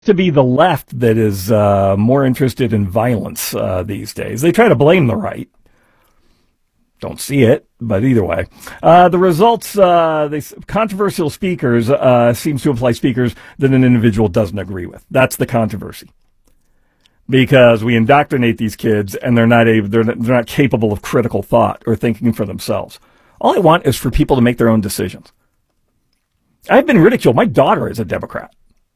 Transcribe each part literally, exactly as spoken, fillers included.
To be the left that is uh, more interested in violence uh, these days. They try to blame the right. Don't see it, but either way. Uh, the results, uh, they, controversial speakers uh, seems to imply speakers that an individual doesn't agree with. That's the controversy. Because we indoctrinate these kids and they're not able, they're, they're not capable of critical thought or thinking for themselves. All I want is for people to make their own decisions. I've been ridiculed. My daughter is a Democrat.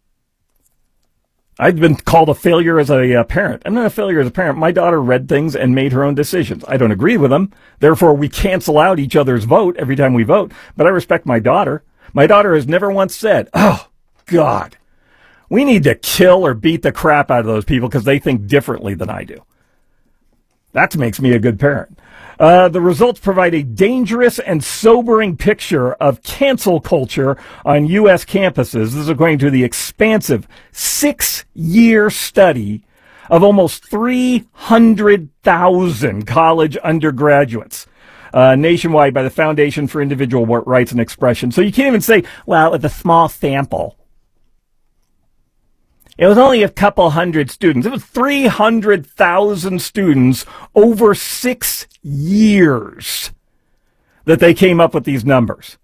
I've been called a failure as a uh, parent. I'm not a failure as a parent. My daughter read things and made her own decisions. I don't agree with them. Therefore, we cancel out each other's vote every time we vote. But I respect my daughter. My daughter has never once said, oh, God, we need to kill or beat the crap out of those people because they think differently than I do. That makes me a good parent. Uh, the results provide a dangerous and sobering picture of cancel culture on U S campuses. This is according to the expansive six-year study of almost three hundred thousand college undergraduates uh, nationwide by the Foundation for Individual Rights and Expression. So you can't even say, well, it's a small sample. It was only a couple hundred students. It was three hundred thousand students over six years that they came up with these numbers.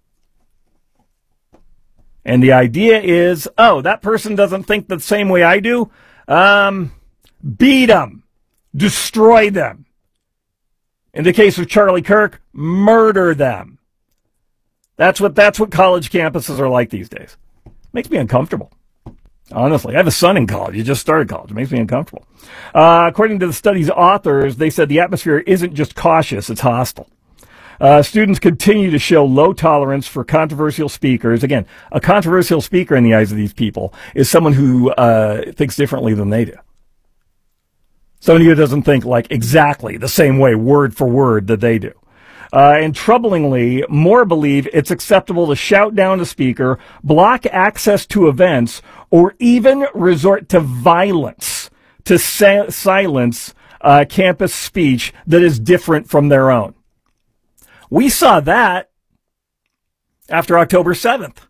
And the idea is, oh, that person doesn't think the same way I do. Um, beat them. Destroy them. In the case of Charlie Kirk, murder them. That's what, that's what college campuses are like these days. Makes me uncomfortable. Honestly, I have a son in college. He just started college. It makes me uncomfortable. Uh, according to the study's authors, they said the atmosphere isn't just cautious, it's hostile. Uh, students continue to show low tolerance for controversial speakers. Again, a controversial speaker in the eyes of these people is someone who uh, thinks differently than they do. Somebody who doesn't think like exactly the same way, word for word, that they do. Uh, and troublingly, more believe it's acceptable to shout down a speaker, block access to events, or even resort to violence to sa- silence uh, campus speech that is different from their own. We saw that after October seventh.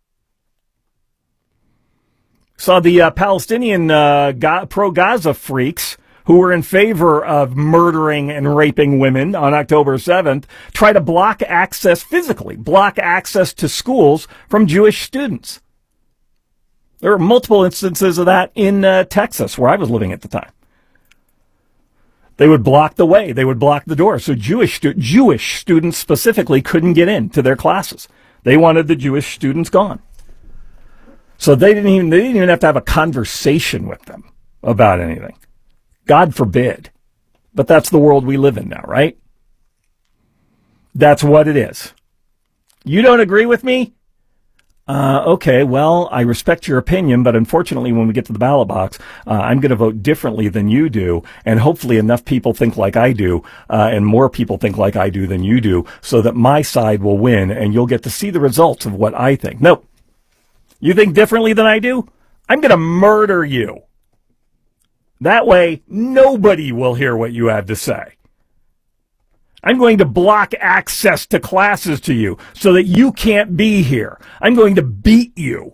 Saw the uh, Palestinian uh, Ga- pro-Gaza freaks who were in favor of murdering and raping women on October seventh, try to block access physically, block access to schools from Jewish students. There were multiple instances of that in uh, Texas, where I was living at the time. They would block the way. They would block the door. So Jewish, stu- Jewish students specifically couldn't get into their classes. They wanted the Jewish students gone. So they didn't even, they didn't even have to have a conversation with them about anything. God forbid. But that's the world we live in now, right? That's what it is. You don't agree with me? Uh, okay, well, I respect your opinion, but unfortunately, when we get to the ballot box, uh, I'm going to vote differently than you do, and hopefully enough people think like I do, uh, and more people think like I do than you do, so that my side will win, and you'll get to see the results of what I think. Nope. You think differently than I do? I'm going to murder you. That way, nobody will hear what you have to say. I'm going to block access to classes to you so that you can't be here. I'm going to beat you.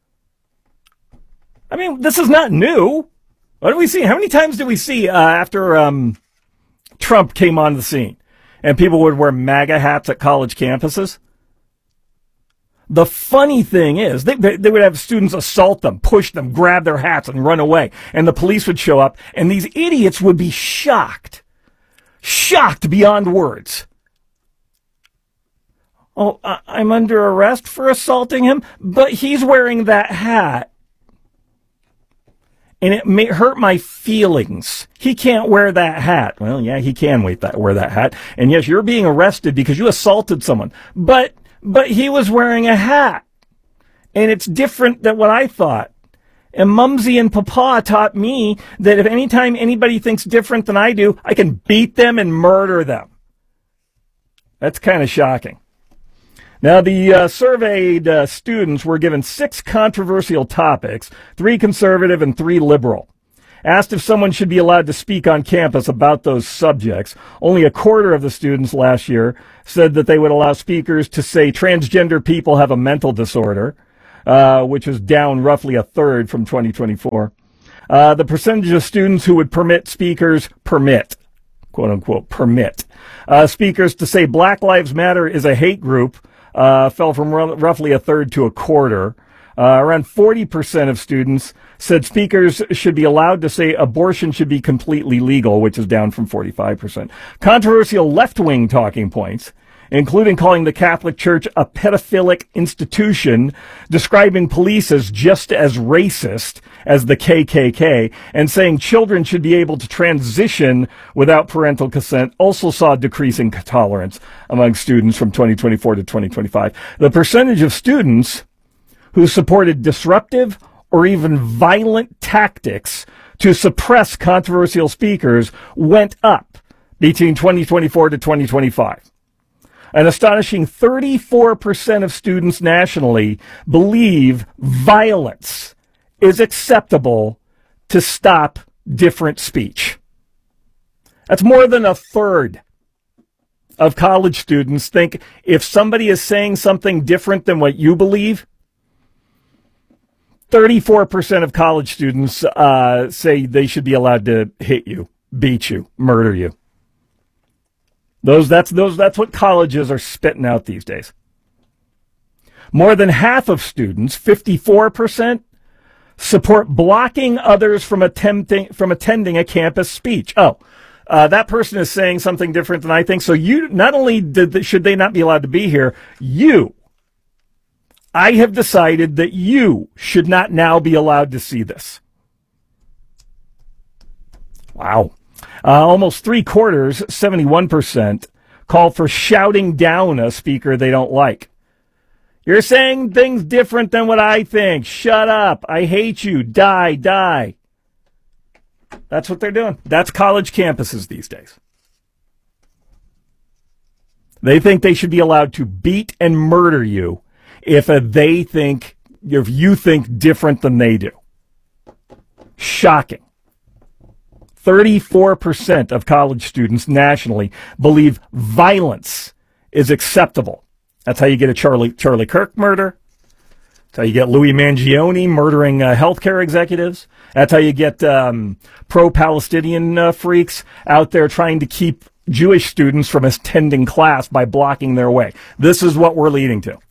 I mean, this is not new. What do we see? How many times did we see uh, after um, Trump came on the scene and people would wear MAGA hats at college campuses? The funny thing is, they, they would have students assault them, push them, grab their hats, and run away. And the police would show up, and these idiots would be shocked. Shocked beyond words. Oh, I'm under arrest for assaulting him, but he's wearing that hat. And it may hurt my feelings. He can't wear that hat. Well, yeah, he can wear that, wear that hat. And yes, you're being arrested because you assaulted someone. But... But he was wearing a hat, and it's different than what I thought. And Mumsy and Papa taught me that if anytime anybody thinks different than I do, I can beat them and murder them. That's kind of shocking. Now, the uh, surveyed uh, students were given six controversial topics, three conservative and three liberal. Asked if someone should be allowed to speak on campus about those subjects, only a quarter of the students last year said that they would allow speakers to say transgender people have a mental disorder. uh, which is down roughly a third from twenty twenty-four. Uh, the percentage of students who would permit speakers, permit, quote unquote, permit, uh, speakers to say Black Lives Matter is a hate group, uh, fell from r- roughly a third to a quarter. Uh, around forty percent of students said speakers should be allowed to say abortion should be completely legal, which is down from forty-five percent. Controversial left-wing talking points, including calling the Catholic Church a pedophilic institution, describing police as just as racist as the K K K, and saying children should be able to transition without parental consent, also saw decreasing tolerance among students from twenty twenty-four to twenty twenty-five. The percentage of students who supported disruptive or even violent tactics to suppress controversial speakers went up between twenty twenty-four to twenty twenty-five. An astonishing thirty-four percent of students nationally believe violence is acceptable to stop different speech. That's more than a third of college students think if somebody is saying something different than what you believe, thirty-four percent of college students uh, say they should be allowed to hit you, beat you, murder you. Those that's those that's what colleges are spitting out these days. More than half of students, fifty-four percent, support blocking others from attempting from attending a campus speech. Oh, uh, that person is saying something different than I think. So you not only did the, should they not be allowed to be here, you. I have decided that you should not now be allowed to see this. Wow. Uh, almost three quarters, seventy-one percent, call for shouting down a speaker they don't like. You're saying things different than what I think. Shut up. I hate you. Die, die. That's what they're doing. That's college campuses these days. They think they should be allowed to beat and murder you if uh, they think, if you think different than they do. Shocking. thirty-four percent of college students nationally believe violence is acceptable. That's how you get a Charlie Charlie Kirk murder. That's how you get Louis Mangione murdering uh, healthcare executives. That's how you get um, pro-Palestinian uh, freaks out there trying to keep Jewish students from attending class by blocking their way. This is what we're leading to.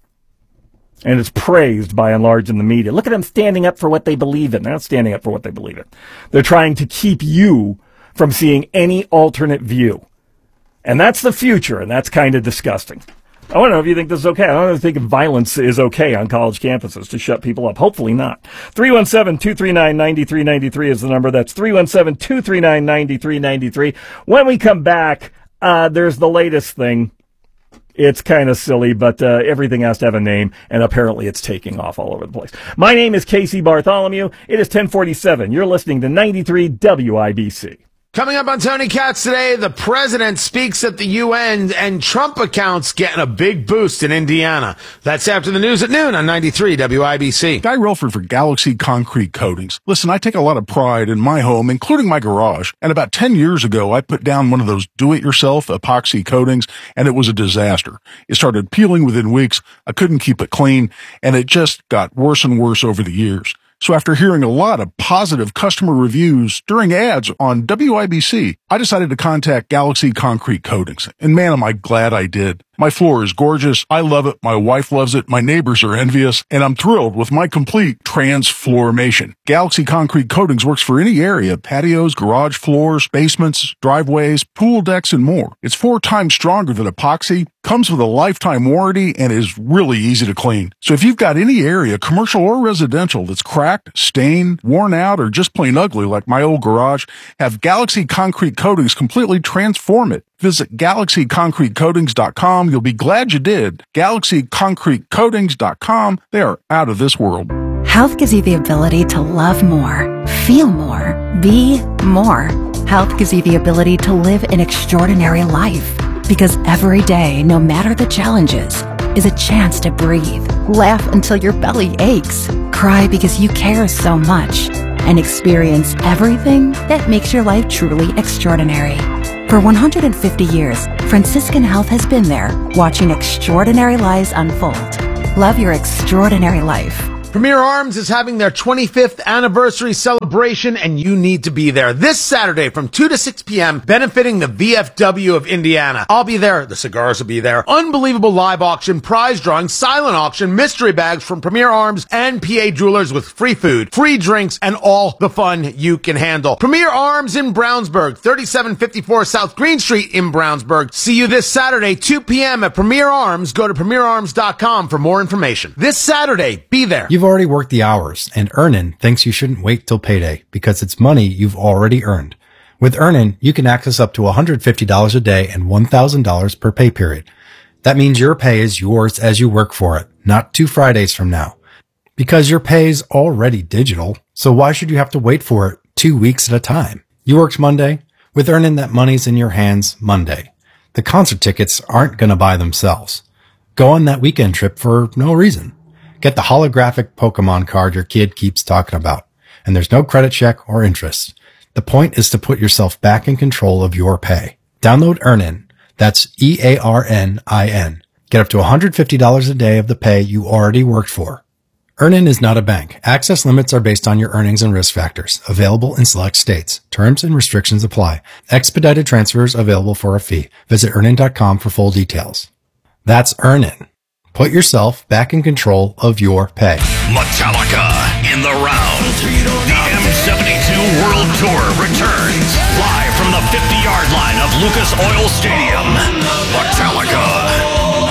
And it's praised by and large in the media. Look at them standing up for what they believe in. They're not standing up for what they believe in. They're trying to keep you from seeing any alternate view. And that's the future, and that's kind of disgusting. I want to know if you think this is okay. I don't think violence is okay on college campuses to shut people up. Hopefully not. three one seven, two three nine, nine three nine three is the number. That's three one seven, two three nine, nine three nine three. When we come back, uh, there's the latest thing. It's kind of silly, but uh, everything has to have a name, and apparently it's taking off all over the place. My name is Casey Bartholomew. It is ten forty-seven. You're listening to ninety-three W I B C. Coming up on Tony Katz today, the president speaks at the U N, and Trump accounts getting a big boost in Indiana. That's after the news at noon on ninety-three W I B C. Guy Relford for Galaxy Concrete Coatings. Listen, I take a lot of pride in my home, including my garage. And about ten years ago, I put down one of those do-it-yourself epoxy coatings, and it was a disaster. It started peeling within weeks. I couldn't keep it clean, and it just got worse and worse over the years. So after hearing a lot of positive customer reviews during ads on W I B C, I decided to contact Galaxy Concrete Coatings. And man, am I glad I did. My floor is gorgeous. I love it. My wife loves it. My neighbors are envious. And I'm thrilled with my complete transformation. Galaxy Concrete Coatings works for any area: patios, garage floors, basements, driveways, pool decks, and more. It's four times stronger than epoxy, comes with a lifetime warranty, and is really easy to clean. So if you've got any area, commercial or residential, that's cracked, stained, worn out, or just plain ugly like my old garage, have Galaxy Concrete Coatings completely transform it. Visit Galaxy Concrete Coatings dot com. You'll be glad you did. Galaxy Concrete Coatings dot com. They are out of this world. Health gives you the ability to love more, feel more, be more. Health gives you the ability to live an extraordinary life. Because every day, no matter the challenges, is a chance to breathe, laugh until your belly aches, cry because you care so much, and experience everything that makes your life truly extraordinary. For one hundred fifty years, Franciscan Health has been there, watching extraordinary lives unfold. Love your extraordinary life. Premier Arms is having their twenty-fifth anniversary celebration, and you need to be there this Saturday from two to six p.m., benefiting the V F W of Indiana. I'll be there. The cigars will be there. Unbelievable live auction, prize drawing, silent auction, mystery bags from Premier Arms and P A Jewelers with free food, free drinks, and all the fun you can handle. Premier Arms in Brownsburg, thirty-seven fifty-four South Green Street in Brownsburg. See you this Saturday, two p.m. at Premier Arms. Go to premier arms dot com for more information. This Saturday, be there. You've already worked the hours, and Earnin thinks you shouldn't wait till payday because it's money you've already earned. With Earnin, you can access up to one hundred fifty dollars a day and one thousand dollars per pay period. That means your pay is yours as you work for it, not two Fridays from now. Because your pay is already digital, so why should you have to wait for it two weeks at a time? You worked Monday? With Earnin, that money's in your hands Monday. The concert tickets aren't going to buy themselves. Go on that weekend trip for no reason. Get the holographic Pokemon card your kid keeps talking about. And there's no credit check or interest. The point is to put yourself back in control of your pay. Download Earnin. That's E A R N I N. Get up to one hundred fifty dollars a day of the pay you already worked for. Earnin is not a bank. Access limits are based on your earnings and risk factors. Available in select states. Terms and restrictions apply. Expedited transfers available for a fee. Visit earnin dot com for full details. That's Earnin. Put yourself back in control of your pay. Metallica in the round. The M seventy-two World Tour returns live from the fifty-yard line of Lucas Oil Stadium. Metallica.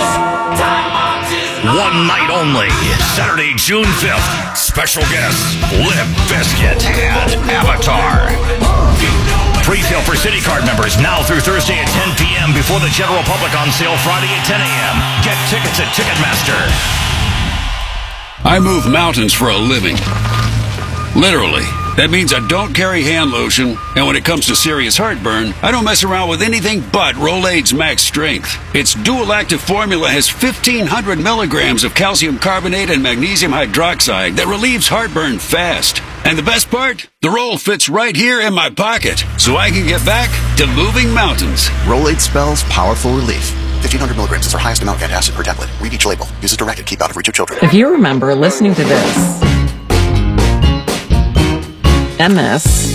One night only. Saturday, June fifth. Special guests, Limp Bizkit and Avatar. Pre-sale for City Card members now through Thursday at ten p.m. before the general public on sale Friday at ten a.m. Get tickets at Ticketmaster. I move mountains for a living. Literally. That means I don't carry hand lotion, and when it comes to serious heartburn, I don't mess around with anything but Rolaids Max Strength. Its dual-active formula has fifteen hundred milligrams of calcium carbonate and magnesium hydroxide that relieves heartburn fast. And the best part? The roll fits right here in my pocket, so I can get back to moving mountains. Rolaids spells powerful relief. fifteen hundred milligrams is our highest amount of antacid per tablet. Read each label. Use as directed. Keep out of reach of children. If you remember listening to this, M S,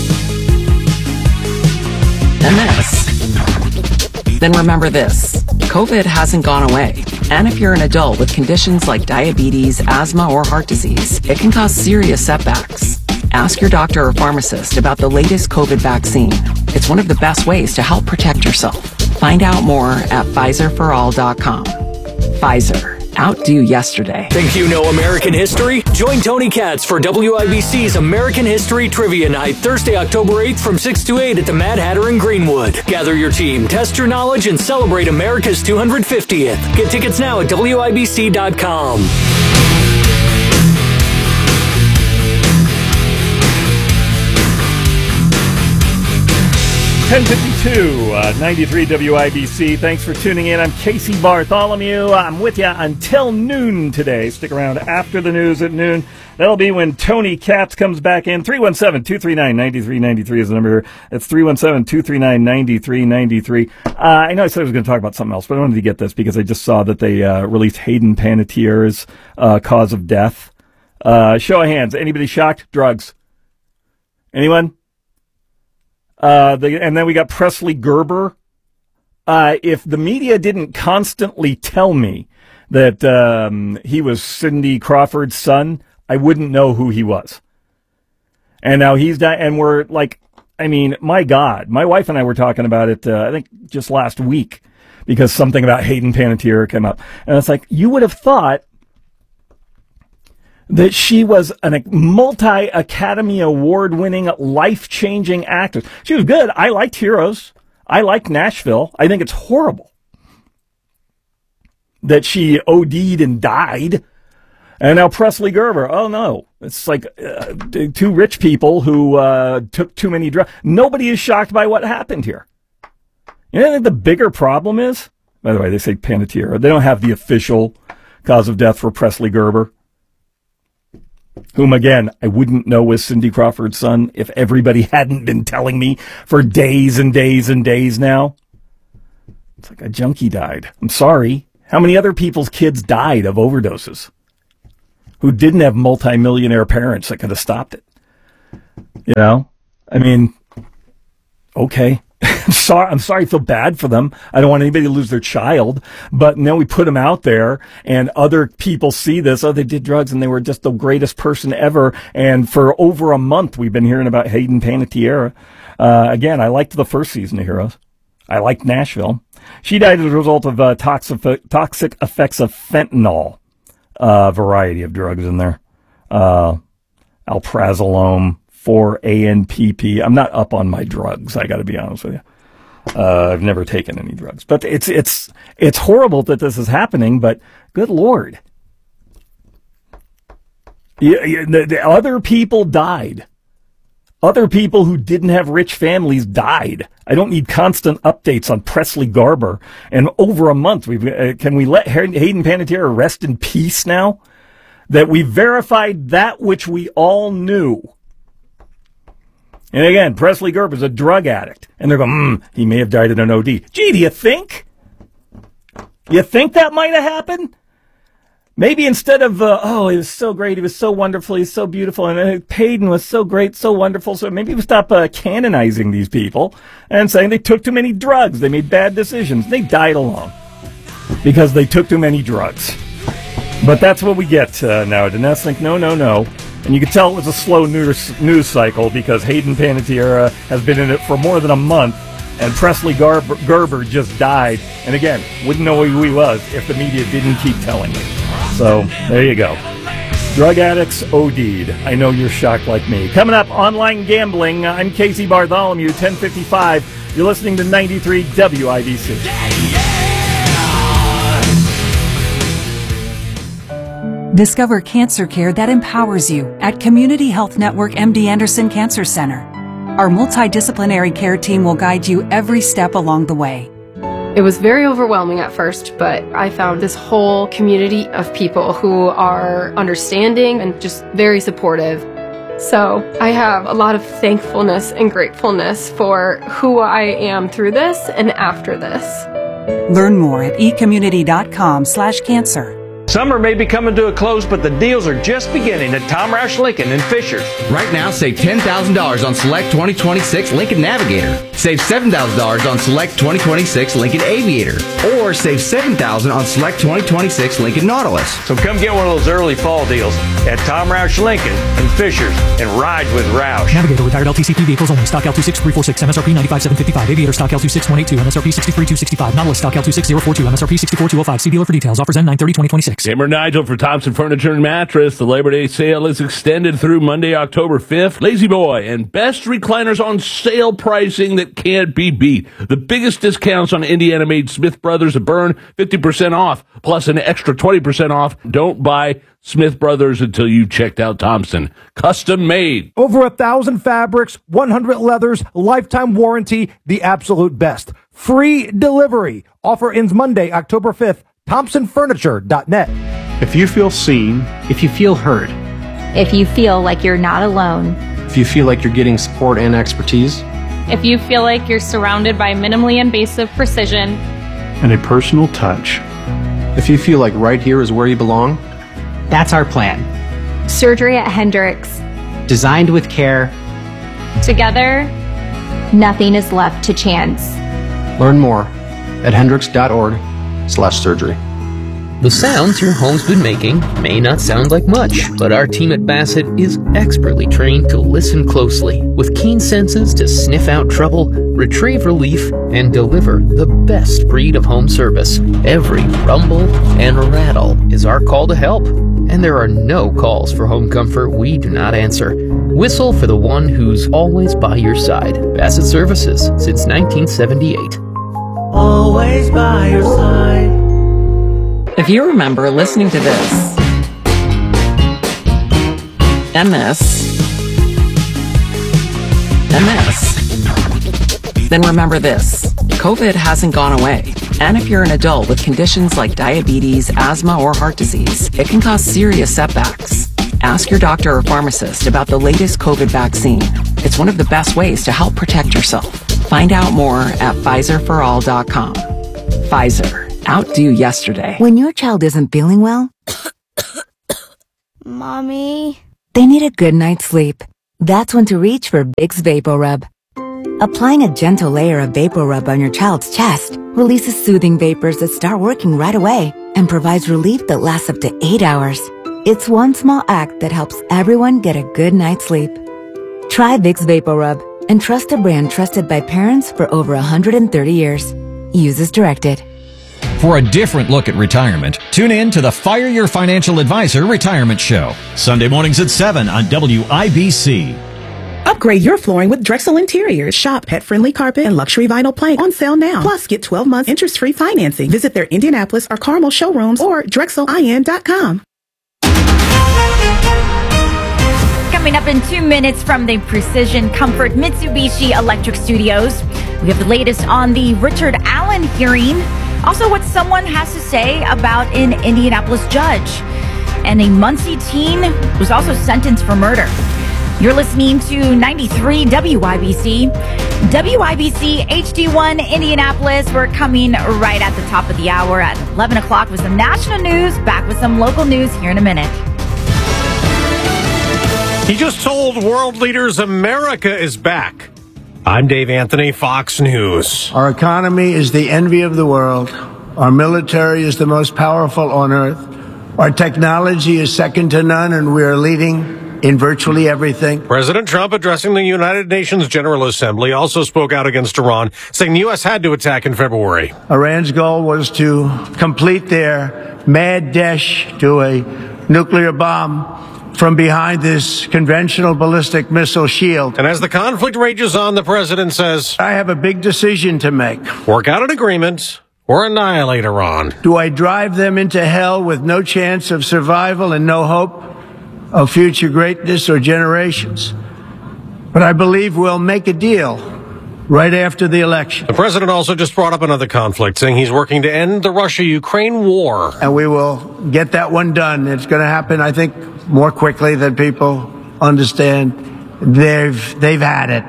M S, then remember this. COVID hasn't gone away. And if you're an adult with conditions like diabetes, asthma, or heart disease, it can cause serious setbacks. Ask your doctor or pharmacist about the latest COVID vaccine. It's one of the best ways to help protect yourself. Find out more at Pfizer for all dot com. Pfizer. Outdo yesterday. Think you know American history? Join Tony Katz for W I B C's American History Trivia Night, Thursday, October eighth from six to eight at the Mad Hatter in Greenwood. Gather your team, test your knowledge, and celebrate America's two hundred fiftieth. Get tickets now at W I B C dot com. ten fifty-two, uh, ninety-three W I B C. Thanks for tuning in. I'm Casey Bartholomew. I'm with you until noon today. Stick around after the news at noon. That'll be when Tony Katz comes back in. three one seven, two three nine, nine three nine three is the number here. That's three one seven, two three nine, nine three nine three. Uh, I know I said I was going to talk about something else, but I wanted to get this because I just saw that they uh, released Hayden Panettiere's uh, cause of death. Uh, show of hands. Anybody shocked? Drugs. Anyone? Uh, the, and then we got Presley Gerber. Uh, if the media didn't constantly tell me that um, he was Cindy Crawford's son, I wouldn't know who he was. And now he's died, and we're like, I mean, my God, my wife and I were talking about it, uh, I think just last week, because something about Hayden Panettiere came up. And it's like, you would have thought that she was a multi-Academy Award-winning, life-changing actress. She was good. I liked Heroes. I liked Nashville. I think it's horrible that she O D'd and died. And now Presley Gerber. Oh, no. It's like uh, two rich people who uh, took too many drugs. Nobody is shocked by what happened here. You know what the bigger problem is? By the way, they say Panettiere. They don't have the official cause of death for Presley Gerber, whom, again, I wouldn't know was Cindy Crawford's son if everybody hadn't been telling me for days and days and days now. It's like a junkie died. I'm sorry. How many other people's kids died of overdoses? who didn't have multimillionaire parents that could have stopped it. You know? I mean, okay. I'm sorry, I'm sorry, I feel bad for them. I don't want anybody to lose their child. But then we put them out there, and other people see this. Oh, they did drugs, and they were just the greatest person ever. And for over a month, we've been hearing about Hayden Panettiere. Uh, again, I liked the first season of Heroes. I liked Nashville. She died as a result of uh, toxic, toxic effects of fentanyl. A uh, variety of drugs in there. Uh, alprazolam, four A N P P. I'm not up on my drugs, I got to be honest with you. Uh, I've never taken any drugs. But it's it's it's horrible that this is happening, but good Lord. Yeah, yeah, the, the other people died. Other people who didn't have rich families died. I don't need constant updates on Presley Garber. And over a month, we've uh, can we let Hayden Panettiere rest in peace now? That we verified that which we all knew. And again, Presley Gerber's a drug addict. And they're going, hmm, he may have died in an O D. Gee, do you think? You think that might have happened? Maybe instead of, uh, oh, he was so great, he was so wonderful, he's so beautiful, and uh, Payton was so great, so wonderful, so maybe we stop uh, canonizing these people and saying they took too many drugs, they made bad decisions, they died alone because they took too many drugs. But that's what we get uh, now. Dinesh think, no, no, no. And you can tell it was a slow news, news cycle because Hayden Panettiere has been in it for more than a month, and Presley Garber, Gerber just died. And again, wouldn't know who he was if the media didn't keep telling me. So there you go. Drug addicts O D'd. I know you're shocked like me. Coming up, online gambling. I'm Casey Bartholomew, ten fifty-five. You're listening to ninety-three W I B C. Discover cancer care that empowers you at Community Health Network M D Anderson Cancer Center. Our multidisciplinary care team will guide you every step along the way. It was very overwhelming at first, but I found this whole community of people who are understanding and just very supportive. So I have a lot of thankfulness and gratefulness for who I am through this and after this. Learn more at ecommunity.com slash cancer. Summer may be coming to a close, but the deals are just beginning at Tom Roush Lincoln in Fishers. Right now, save ten thousand dollars on select twenty twenty-six Lincoln Navigator. Save seven thousand dollars on select twenty twenty-six Lincoln Aviator. Or save seven thousand dollars on select twenty twenty-six Lincoln Nautilus. So come get one of those early fall deals at Tom Roush Lincoln in Fishers and ride with Roush. Navigator retired L T C P vehicles only. Stock L two six three four six, M S R P ninety-five seven fifty-five. Aviator stock L two six one eight two, M S R P sixty-three two sixty-five. Nautilus stock L two six zero four two, M S R P sixty-four two oh five. See dealer for details. Offers end nine thirty twenty twenty-six. Gamer Nigel for Thompson Furniture and Mattress. The Labor Day sale is extended through Monday, October fifth. Lazy Boy and best recliners on sale pricing that can't be beat. The biggest discounts on Indiana-made Smith Brothers of Bern, fifty percent off, plus an extra twenty percent off. Don't buy Smith Brothers until you've checked out Thompson. Custom made. Over a thousand fabrics, one hundred leathers, lifetime warranty, the absolute best. Free delivery. Offer ends Monday, October fifth. Thompson Furniture dot net. If you feel seen, if you feel heard, if you feel like you're not alone, if you feel like you're getting support and expertise, if you feel like you're surrounded by minimally invasive precision and a personal touch, if you feel like right here is where you belong, that's our plan. Surgery at Hendricks. Designed with care. Together, nothing is left to chance. Learn more at hendricks dot org slash surgery. The sounds your home's been making may not sound like much, but our team at Bassett is expertly trained to listen closely, with keen senses to sniff out trouble, retrieve relief, and deliver the best breed of home service. Every rumble and rattle is our call to help, and there are no calls for home comfort we do not answer. Whistle for the one who's always by your side. Bassett Services, since nineteen seventy-eight. Always by your side. If you remember listening to this, M S, M S, then remember this. COVID hasn't gone away. And if you're an adult with conditions like diabetes, asthma, or heart disease, it can cause serious setbacks. Ask your doctor or pharmacist about the latest COVID vaccine. It's one of the best ways to help protect yourself. Find out more at Pfizer for all dot com. Pfizer. Outdo yesterday. When your child isn't feeling well, Mommy? They need a good night's sleep. That's when to reach for Vicks VapoRub. Applying a gentle layer of VapoRub on your child's chest releases soothing vapors that start working right away and provides relief that lasts up to eight hours. It's one small act that helps everyone get a good night's sleep. Try Vicks VapoRub and trust a brand trusted by parents for over one hundred thirty years. Use as directed. For a different look at retirement, tune in to the Fire Your Financial Advisor Retirement Show, Sunday mornings at seven on W I B C. Upgrade your flooring with Drexel Interiors. Shop pet-friendly carpet and luxury vinyl plank on sale now. Plus, get twelve months interest-free financing. Visit their Indianapolis or Carmel showrooms or drexel I N dot com. Coming up in two minutes from the Precision Comfort Mitsubishi Electric Studios, we have the latest on the Richard Allen hearing. Also, what someone has to say about an Indianapolis judge. And a Muncie teen was also sentenced for murder. You're listening to ninety-three W I B C. W I B C H D one Indianapolis. We're coming right at the top of the hour at eleven o'clock with some national news. Back with some local news here in a minute. He just told world leaders America is back. I'm Dave Anthony, Fox News. Our economy is the envy of the world. Our military is the most powerful on earth. Our technology is second to none, and we are leading in virtually everything. President Trump, addressing the United Nations General Assembly, also spoke out against Iran, saying the U S had to attack in February. Iran's goal was to complete their mad dash to a nuclear bomb from behind this conventional ballistic missile shield. And as the conflict rages on, the president says, I have a big decision to make. Work out an agreement or annihilate Iran. Do I drive them into hell with no chance of survival and no hope of future greatness or generations? But I believe we'll make a deal right after the election. The president also just brought up another conflict, saying he's working to end the Russia-Ukraine war. And we will get that one done. It's going to happen, I think, more quickly than people understand. They've, they've had it.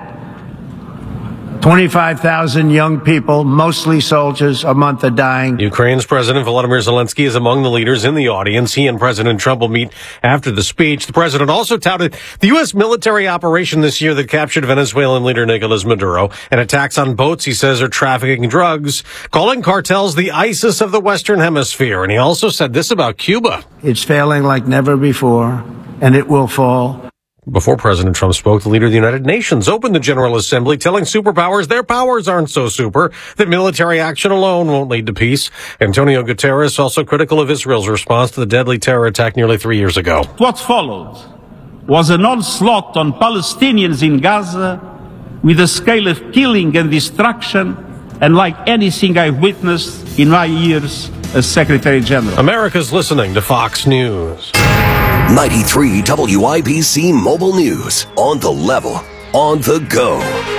twenty-five thousand young people, mostly soldiers, a month are dying. Ukraine's President Volodymyr Zelensky is among the leaders in the audience. He and President Trump will meet after the speech. The president also touted the U S military operation this year that captured Venezuelan leader Nicolas Maduro, and attacks on boats he says are trafficking drugs, calling cartels the ISIS of the Western Hemisphere. And he also said this about Cuba. It's failing like never before, and it will fall. Before President Trump spoke, the leader of the United Nations opened the General Assembly, telling superpowers their powers aren't so super, that military action alone won't lead to peace. Antonio Guterres also critical of Israel's response to the deadly terror attack nearly three years ago. What followed was an onslaught on Palestinians in Gaza with a scale of killing and destruction unlike anything I've witnessed in my years as Secretary General. America's listening to Fox News. ninety-three W I B C Mobile News. On the level, on the go.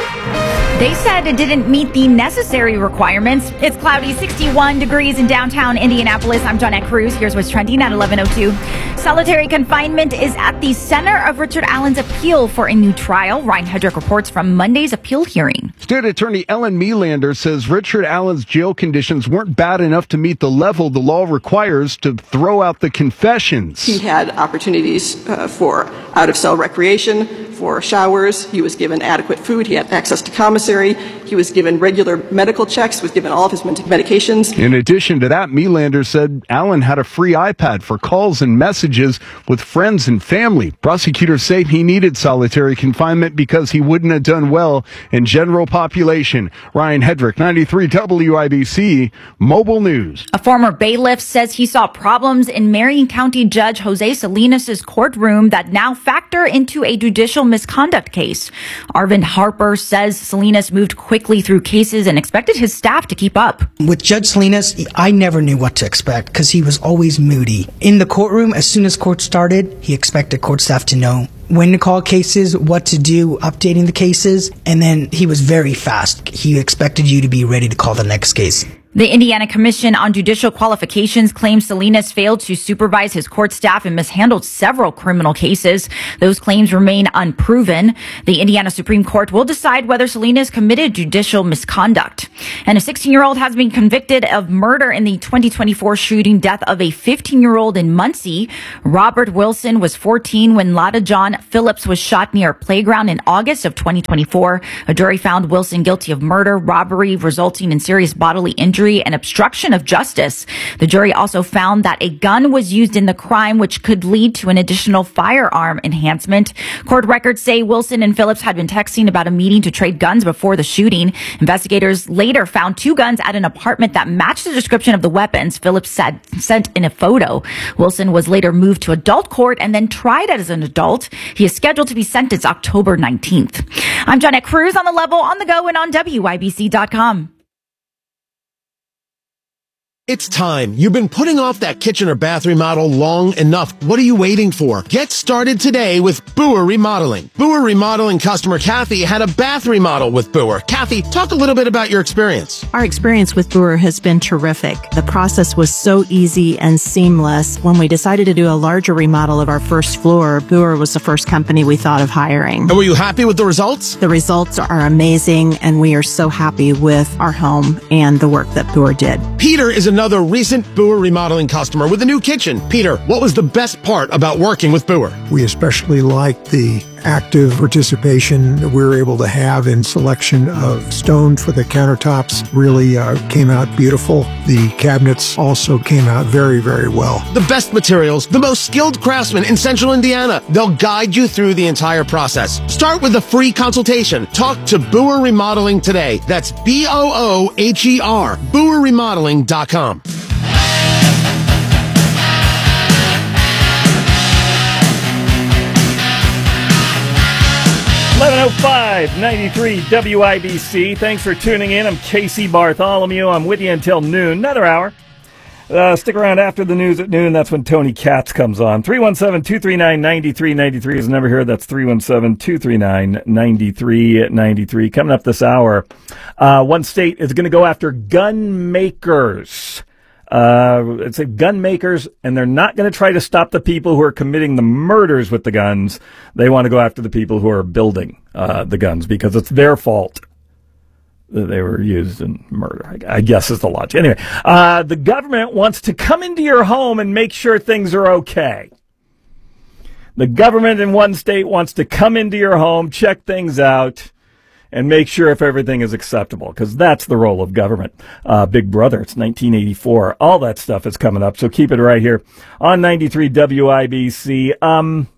They said it didn't meet the necessary requirements. It's cloudy, sixty-one degrees in downtown Indianapolis. I'm Johnette Cruz. Here's what's trending at eleven oh two. Solitary confinement is at the center of Richard Allen's appeal for a new trial. Ryan Hedrick reports from Monday's appeal hearing. State Attorney Ellen Melander says Richard Allen's jail conditions weren't bad enough to meet the level the law requires to throw out the confessions. He had opportunities uh, for out-of-cell recreation, for showers. He was given adequate food. He had access to commissary. He was given regular medical checks, was given all of his medications. In addition to that, Melander said Allen had a free iPad for calls and messages with friends and family. Prosecutors say he needed solitary confinement because he wouldn't have done well in general population. Ryan Hedrick, ninety-three W I B C, Mobile News. A former bailiff says he saw problems in Marion County Judge Jose Salinas' courtroom that now factor into a judicial misconduct case. Arvind Harper says Salinas moved quickly through cases and expected his staff to keep up. With Judge Salinas, I never knew what to expect because he was always moody. In the courtroom, as soon as court started, he expected court staff to know when to call cases, what to do, updating the cases, and then he was very fast. He expected you to be ready to call the next case. The Indiana Commission on Judicial Qualifications claims Salinas failed to supervise his court staff and mishandled several criminal cases. Those claims remain unproven. The Indiana Supreme Court will decide whether Salinas committed judicial misconduct. And a sixteen-year-old has been convicted of murder in the twenty twenty-four shooting death of a fifteen-year-old in Muncie. Robert Wilson was fourteen when Lada John Phillips was shot near a playground in August of twenty twenty-four. A jury found Wilson guilty of murder, robbery resulting in serious bodily injury, and obstruction of justice. The jury also found that a gun was used in the crime, which could lead to an additional firearm enhancement. Court records say Wilson and Phillips had been texting about a meeting to trade guns before the shooting. Investigators later found two guns at an apartment that matched the description of the weapons Phillips said sent in a photo. Wilson was later moved to adult court and then tried as an adult. He is scheduled to be sentenced October nineteenth. I'm Jeanette Cruz on the Level, on the go, and on W I B C dot com. It's time. You've been putting off that kitchen or bath remodel long enough. What are you waiting for? Get started today with Boer Remodeling. Boer Remodeling customer Kathy had a bath remodel with Boer. Kathy, talk a little bit about your experience. Our experience with Boer has been terrific. The process was so easy and seamless. When we decided to do a larger remodel of our first floor, Boer was the first company we thought of hiring. And were you happy with the results? The results are amazing, and we are so happy with our home and the work that Boer did. Peter is another recent Boer Remodeling customer with a new kitchen. Peter, what was the best part about working with Boer? We especially liked the active participation that we were able to have in selection of stone for the countertops. Really uh, came out beautiful. The cabinets also came out very, very well. The best materials, the most skilled craftsmen in Central Indiana. They'll guide you through the entire process. Start with a free consultation. Talk to Boer Remodeling today. That's B O O H E R, boer remodeling dot com. eleven oh five, ninety-three W I B C. Thanks for tuning in. I'm Casey Bartholomew. I'm with you until noon. Another hour. Uh, stick around after the news at noon. That's when Tony Katz comes on. three one seven, two three nine, nine three nine three is the number here. That's three one seven, two three nine, nine three nine three. Coming up this hour, uh, one state is going to go after gun makers. Uh, it's a gun makers, and they're not going to try to stop the people who are committing the murders with the guns. They want to go after the people who are building uh, the guns because it's their fault that they were used in murder, I guess is the logic. Anyway, uh, the government wants to come into your home and make sure things are okay. The government in one state wants to come into your home, check things out, and make sure if everything is acceptable, because that's the role of government. Uh, Big Brother, it's nineteen eighty-four. All that stuff is coming up, so keep it right here on ninety-three W I B C. Um,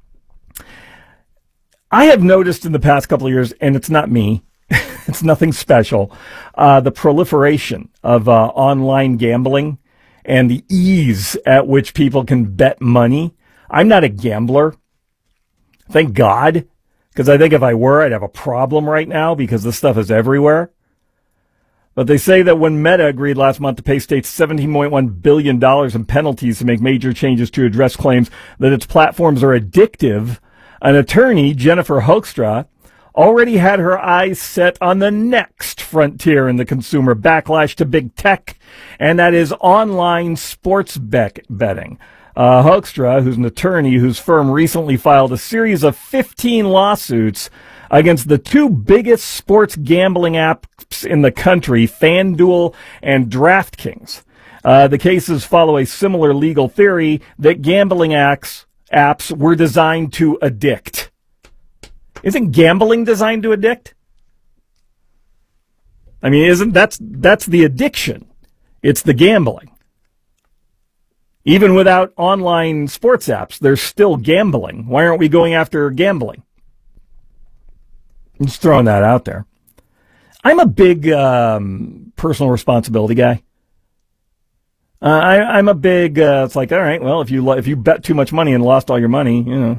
I have noticed in the past couple of years, and it's not me, it's nothing special, uh, the proliferation of uh, online gambling and the ease at which people can bet money. I'm not a gambler, thank God. Because I think if I were, I'd have a problem right now because this stuff is everywhere. But they say that when Meta agreed last month to pay states seventeen point one billion dollars in penalties to make major changes to address claims that its platforms are addictive, an attorney, Jennifer Hoekstra, already had her eyes set on the next frontier in the consumer backlash to big tech, and that is online sports bet- betting. Uh, Hoekstra, who's an attorney whose firm recently filed a series of fifteen lawsuits against the two biggest sports gambling apps in the country, FanDuel and DraftKings. Uh, the cases follow a similar legal theory that gambling apps, apps were designed to addict. Isn't gambling designed to addict? I mean, isn't that's that's the addiction? It's the gambling. Even without online sports apps, there's still gambling. Why aren't we going after gambling? I'm just throwing that out there. I'm a big um, personal responsibility guy. Uh, I, I'm a big, uh, it's like, all right, well, if you if you bet too much money and lost all your money, you know,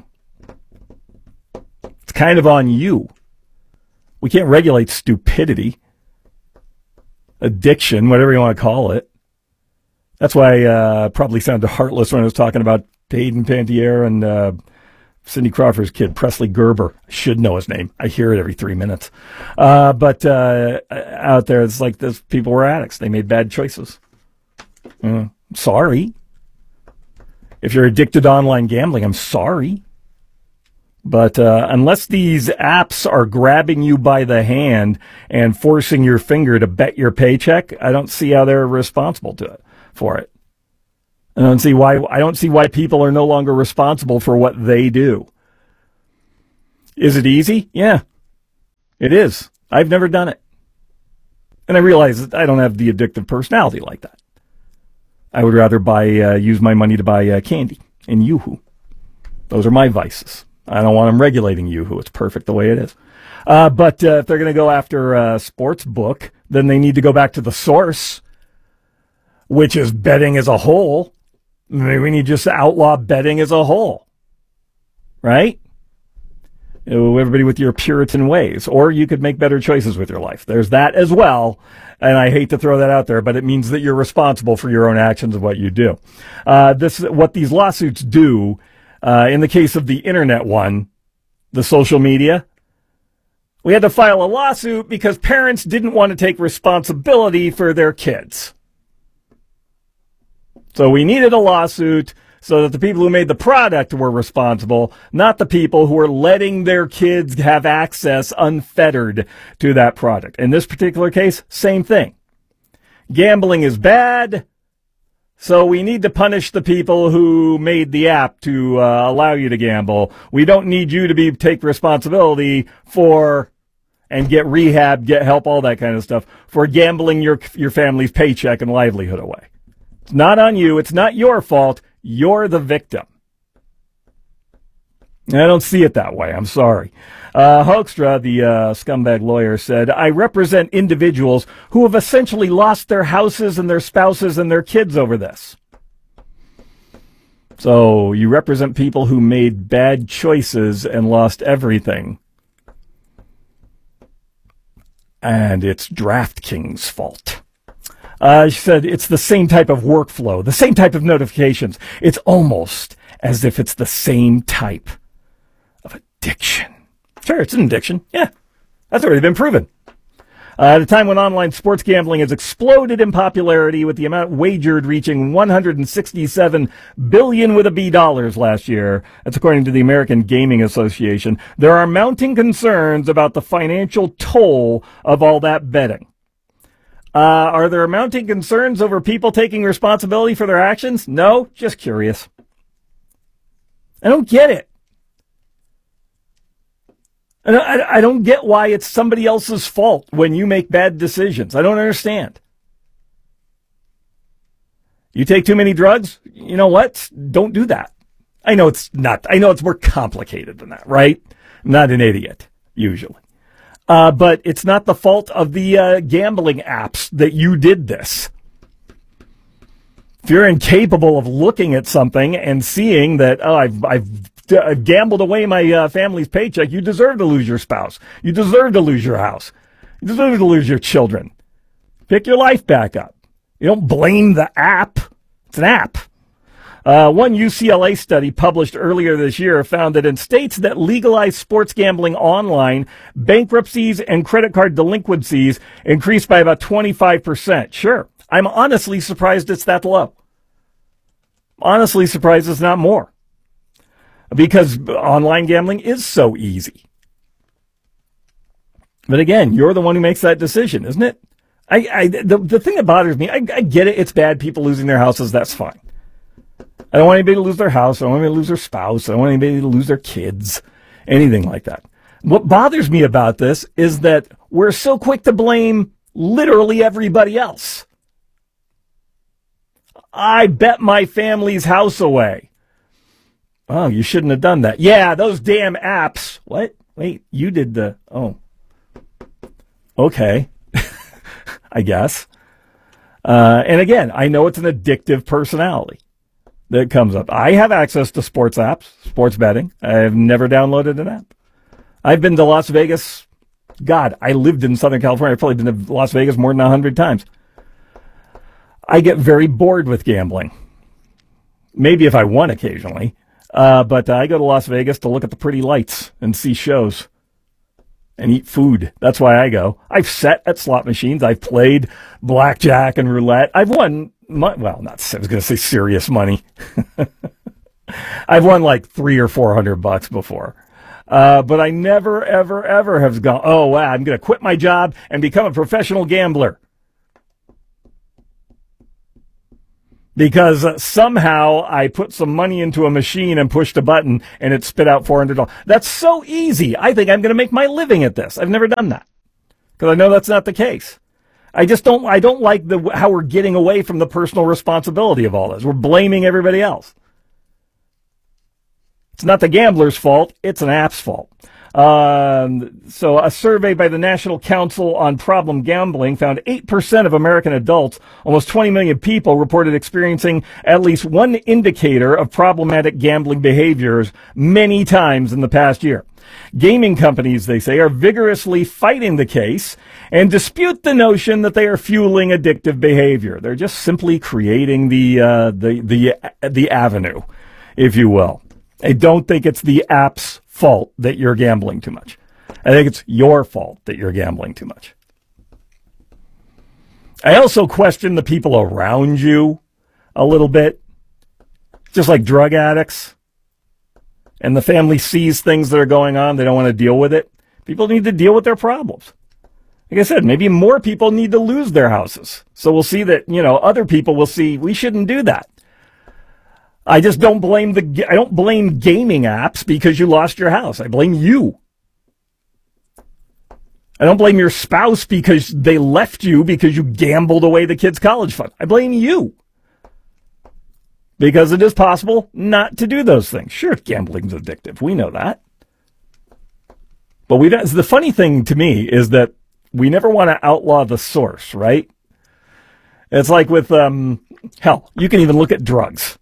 it's kind of on you. We can't regulate stupidity, addiction, whatever you want to call it. That's why I uh, probably sounded heartless when I was talking about Hayden Panettiere and uh, Cindy Crawford's kid, Presley Gerber. I should know his name. I hear it every three minutes. Uh, but uh, out there, it's like this. People were addicts. They made bad choices. Uh, sorry. If you're addicted to online gambling, I'm sorry. But uh, unless these apps are grabbing you by the hand and forcing your finger to bet your paycheck, I don't see how they're responsible to it for it. I don't see why. I don't see why people are no longer responsible for what they do. Is it easy? Yeah, it is. I've never done it, and I realize that I don't have the addictive personality like that. I would rather buy uh, use my money to buy uh, candy and Yoo-hoo. Those are my vices. I don't want them regulating Yoo-hoo. It's perfect the way it is. Uh, but uh, if they're going to go after a sports book, then they need to go back to the source, which is betting as a whole. Maybe we need just to outlaw betting as a whole, right? You know, everybody with your Puritan ways. Or you could make better choices with your life. There's that as well. And I hate to throw that out there, but it means that you're responsible for your own actions of what you do. Uh, this, what these lawsuits do. Uh, in the case of the internet one, the social media, we had to file a lawsuit because parents didn't want to take responsibility for their kids. So we needed a lawsuit so that the people who made the product were responsible, not the people who were letting their kids have access unfettered to that product. In this particular case, same thing. Gambling is bad. So we need to punish the people who made the app to uh, allow you to gamble. We don't need you to be take responsibility for and get rehab, get help, all that kind of stuff for gambling your your family's paycheck and livelihood away. It's not on you. It's not your fault. You're the victim. I don't see it that way. I'm sorry. Uh, Hoekstra, the uh, scumbag lawyer, said, I represent individuals who have essentially lost their houses and their spouses and their kids over this. So you represent people who made bad choices and lost everything. And it's DraftKings' fault. Uh, she said it's the same type of workflow, the same type of notifications. It's almost as if it's the same type of addiction. Sure, it's an addiction. Yeah, that's already been proven. Uh, at a time when online sports gambling has exploded in popularity, with the amount wagered reaching one hundred sixty-seven billion with a B dollars last year, that's according to the American Gaming Association, there are mounting concerns about the financial toll of all that betting. Uh, are there mounting concerns over people taking responsibility for their actions? No, just curious. I don't get it. And I, I don't get why it's somebody else's fault when you make bad decisions. I don't understand. You take too many drugs? You know what? Don't do that. I know it's not. I know it's more complicated than that, right? I'm not an idiot, usually. Uh, but it's not the fault of the uh, gambling apps that you did this. If you're incapable of looking at something and seeing that, oh, I've, I've uh, gambled away my uh, family's paycheck, you deserve to lose your spouse. You deserve to lose your house. You deserve to lose your children. Pick your life back up. You don't blame the app. It's an app. Uh, one U C L A study published earlier this year found that in states that legalize sports gambling online, bankruptcies and credit card delinquencies increased by about twenty-five percent. Sure. I'm honestly surprised it's that low. Honestly surprised it's not more. Because online gambling is so easy. But again, you're the one who makes that decision, isn't it? I, I the, the thing that bothers me, I, I get it. It's bad people losing their houses. That's fine. I don't want anybody to lose their house. I don't want anybody to lose their spouse. I don't want anybody to lose their kids. Anything like that. What bothers me about this is that we're so quick to blame literally everybody else. I bet my family's house away. Oh, you shouldn't have done that. Yeah, those damn apps. What? Wait, you did the... Oh. Okay. I guess. Uh, and again, I know it's an addictive personality that comes up. I have access to sports apps, sports betting. I've never downloaded an app. I've been to Las Vegas. God, I lived in Southern California. I've probably been to Las Vegas more than a hundred times. I get very bored with gambling. Maybe if I won occasionally. Uh, but uh, I go to Las Vegas to look at the pretty lights and see shows and eat food. That's why I go. I've sat at slot machines. I've played blackjack and roulette. I've won, my, well, not, I was going to say serious money. I've won like three or four hundred bucks before. Uh, but I never, ever, ever have gone, oh, wow, I'm going to quit my job and become a professional gambler. Because uh, somehow I put some money into a machine and pushed a button and it spit out four hundred dollars. That's so easy. I think I'm going to make my living at this. I've never done that because I know that's not the case. I just don't, I don't like the, how we're getting away from the personal responsibility of all this. We're blaming everybody else. It's not the gambler's fault. It's an app's fault. Um, so a survey by the National Council on Problem Gambling found eight percent of American adults, almost twenty million people, reported experiencing at least one indicator of problematic gambling behaviors many times in the past year. Gaming companies, they say, are vigorously fighting the case and dispute the notion that they are fueling addictive behavior. They're just simply creating the, uh, the, the, the avenue, if you will. I don't think it's the app's fault that you're gambling too much. I think it's your fault that you're gambling too much. I also question the people around you a little bit, just like drug addicts. And the family sees things that are going on. They don't want to deal with it. People need to deal with their problems. Like I said, maybe more people need to lose their houses. So we'll see that, you know, other people will see we shouldn't do that. I just don't blame the, I don't blame gaming apps because you lost your house. I blame you. I don't blame your spouse because they left you because you gambled away the kid's college fund. I blame you. Because it is possible not to do those things. Sure, gambling's addictive. We know that. But we don't, the funny thing to me is that we never want to outlaw the source, right? It's like with, um, hell, you can even look at drugs.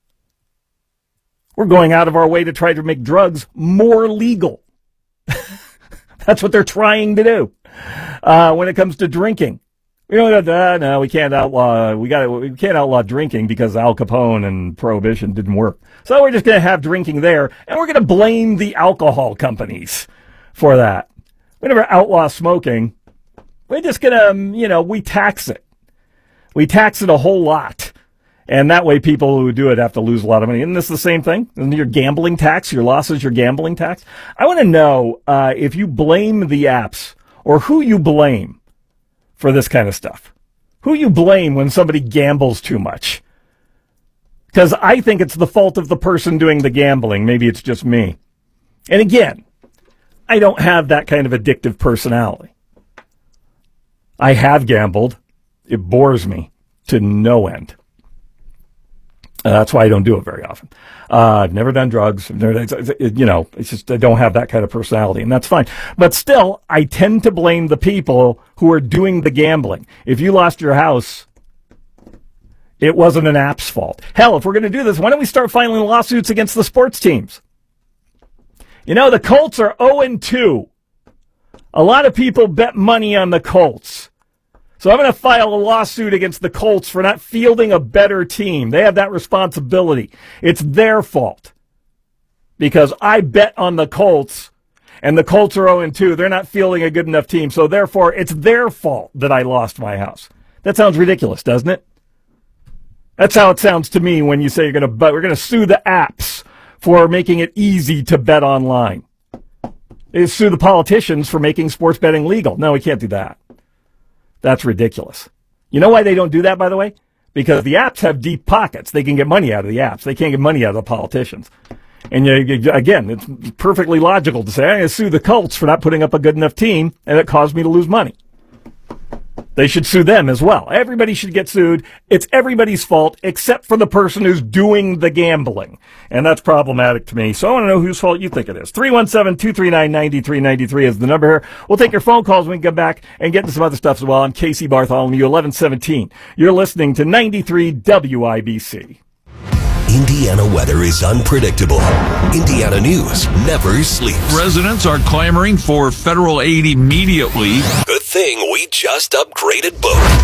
We're going out of our way to try to make drugs more legal. That's what they're trying to do. Uh, when it comes to drinking, we don't. Uh, no, we can't outlaw. We got. We can't outlaw drinking because Al Capone and Prohibition didn't work. So we're just going to have drinking there, and we're going to blame the alcohol companies for that. We never outlaw smoking. We're just going to, um, you know, we tax it. We tax it a whole lot. And that way people who do it have to lose a lot of money. Isn't this the same thing? Isn't your gambling tax, your losses, your gambling tax? I want to know uh, if you blame the apps or who you blame for this kind of stuff. Who you blame when somebody gambles too much. Because I think it's the fault of the person doing the gambling. Maybe it's just me. And again, I don't have that kind of addictive personality. I have gambled. It bores me to no end. Uh, that's why I don't do it very often. Uh, I've never done drugs. I've never, it's, it, you know, it's just I don't have that kind of personality, and that's fine. But still, I tend to blame the people who are doing the gambling. If you lost your house, it wasn't an app's fault. Hell, if we're going to do this, why don't we start filing lawsuits against the sports teams? You know, the Colts are oh and two. A lot of people bet money on the Colts. So I'm going to file a lawsuit against the Colts for not fielding a better team. They have that responsibility. It's their fault. Because I bet on the Colts, and the Colts are oh and two. They're not fielding a good enough team. So therefore, it's their fault that I lost my house. That sounds ridiculous, doesn't it? That's how it sounds to me when you say you're going to bet. We're going to sue the apps for making it easy to bet online. They sue the politicians for making sports betting legal. No, we can't do that. That's ridiculous. You know why they don't do that, by the way? Because the apps have deep pockets. They can get money out of the apps. They can't get money out of the politicians. And you, you, again, it's perfectly logical to say, I'm going to sue the Colts for not putting up a good enough team, and it caused me to lose money. They should sue them as well. Everybody should get sued. It's everybody's fault except for the person who's doing the gambling. And that's problematic to me. So I want to know whose fault you think it is. three one seven, two three nine, nine three nine three is the number here. We'll take your phone calls when we come back and get into some other stuff as well. I'm Casey Bartholomew, eleven seventeen. You're listening to ninety-three W I B C. Indiana weather is unpredictable. Indiana news never sleeps. Residents are clamoring for federal aid immediately. Good thing we just upgraded Boat.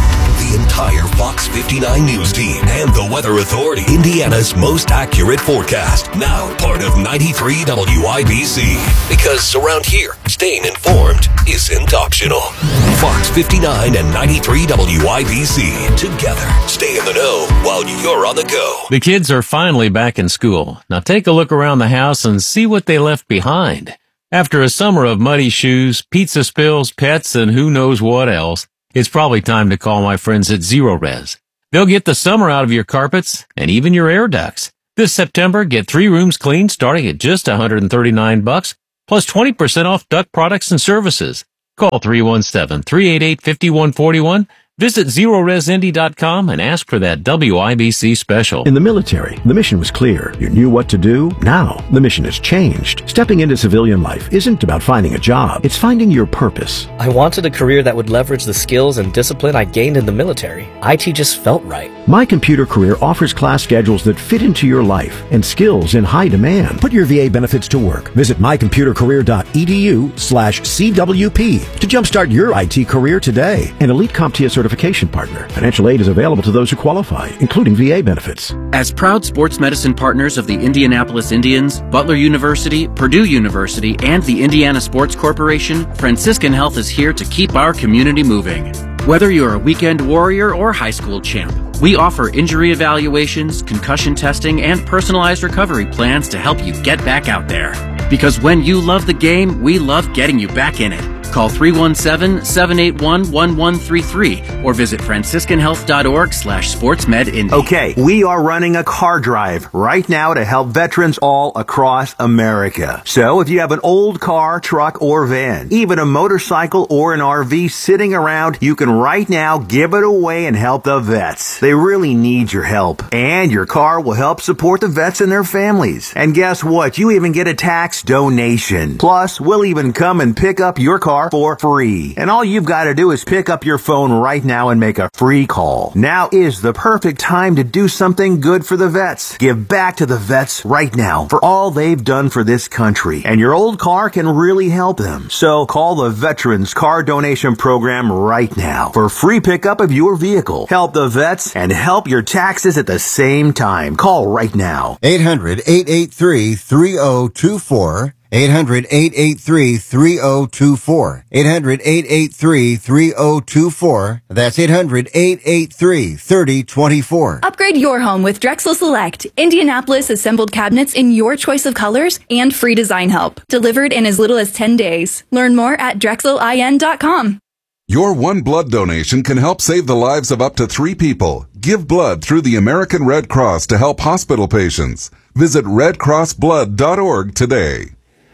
the entire Fox fifty-nine News team and the Weather Authority. Indiana's most accurate forecast. Now part of ninety-three W I B C. Because around here, staying informed isn't optional. Fox fifty-nine and ninety-three W I B C. Together, stay in the know while you're on the go. The kids are finally back in school. Now take a look around the house and see what they left behind. After a summer of muddy shoes, pizza spills, pets, and who knows what else, it's probably time to call my friends at Zero Res. They'll get the summer out of your carpets and even your air ducts. This September, get three rooms cleaned starting at just one hundred thirty-nine bucks, plus twenty percent off duct products and services. Call three one seven, three eight eight, five one four one. Visit zero res indy dot com and ask for that W I B C special. In the military, the mission was clear. You knew what to do. Now, the mission has changed. Stepping into civilian life isn't about finding a job. It's finding your purpose. I wanted a career that would leverage the skills and discipline I gained in the military. I T just felt right. My Computer Career offers class schedules that fit into your life and skills in high demand. Put your V A benefits to work. Visit my computer career dot e d u slash C W P to jumpstart your I T career today. An Elite CompTIA certification partner. Financial aid is available to those who qualify, including V A benefits. As proud sports medicine partners of the Indianapolis Indians, Butler University, Purdue University, and the Indiana Sports Corporation, Franciscan Health is here to keep our community moving. Whether you're a weekend warrior or high school champ, we offer injury evaluations, concussion testing, and personalized recovery plans to help you get back out there. Because when you love the game, we love getting you back in it. Call three one seven, seven eight one, one one three three or visit franciscan health dot org slash sportsmedindy. Okay, we are running a car drive right now to help veterans all across America. So if you have an old car, truck, or van, even a motorcycle or an R V sitting around, you can right now give it away and help the vets. They really need your help. And your car will help support the vets and their families. And guess what? You even get a tax donation. Plus, we'll even come and pick up your car for free. And all you've got to do is pick up your phone right now and make a free call. Now is the perfect time to do something good for the vets. Give back to the vets right now for all they've done for this country. And your old car can really help them. So call the Veterans Car Donation Program right now for free pickup of your vehicle. Help the vets and help your taxes at the same time. Call right now. eight hundred, eight eight three, three oh two four. eight hundred, eight eight three, three oh two four. eight hundred, eight eight three, three oh two four. That's eight hundred, eight eight three, three oh two four. Upgrade your home with Drexel Select. Indianapolis assembled cabinets in your choice of colors and free design help. Delivered in as little as ten days. Learn more at drexel in dot com. Your one blood donation can help save the lives of up to three people. Give blood through the American Red Cross to help hospital patients. Visit red cross blood dot org today.